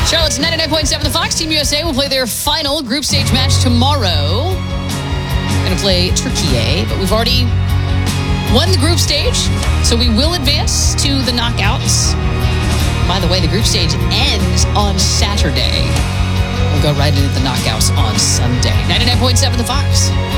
Charlotte's 99.7 The Fox. Team USA will play their final group stage match tomorrow. Going to play Turkey, but we've already won the group stage, so we will advance to the knockouts. By the way, the group stage ends on Saturday. We'll go right into the knockouts on Sunday. 99.7 The Fox.